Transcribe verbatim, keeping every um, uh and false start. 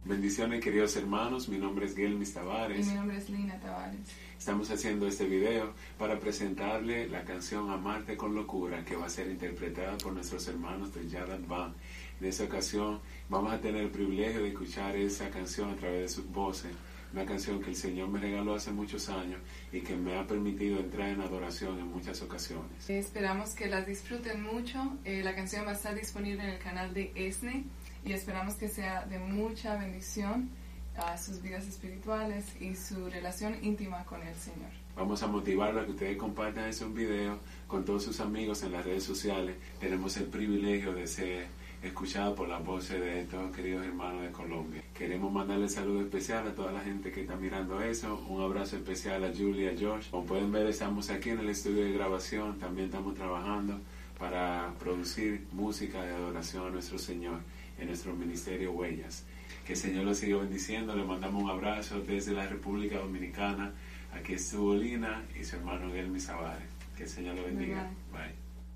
Bendiciones, queridos hermanos, mi nombre es Gelmis Tavares. Y mi nombre es Lina Tavares. Estamos haciendo este video para presentarle la canción Amarte con Locura, que va a ser interpretada por nuestros hermanos de Yad Advan. En esta ocasión vamos a tener el privilegio de escuchar esa canción a través de sus voces, una canción que el Señor me regaló hace muchos años y que me ha permitido entrar en adoración en muchas ocasiones. Esperamos que las disfruten mucho. Eh, la canción va a estar disponible en el canal de ESNE y esperamos que sea de mucha bendición a sus vidas espirituales y su relación íntima con el Señor. Vamos a motivarlo a que ustedes compartan ese video con todos sus amigos en las redes sociales. Tenemos el privilegio de ser escuchados por las voces de estos queridos hermanos de Colombia. Queremos mandarle saludo especial a toda la gente que está mirando eso. Un abrazo especial a Julie, a Josh. Como pueden ver, estamos aquí en el estudio de grabación. También estamos trabajando para producir música de adoración a nuestro Señor en nuestro ministerio Huellas. Que el Señor lo siga bendiciendo. Le mandamos un abrazo desde la República Dominicana. Aquí estuvo Lina y su hermano Gelmis Tavares. Que el Señor lo bendiga. Bye. Bye.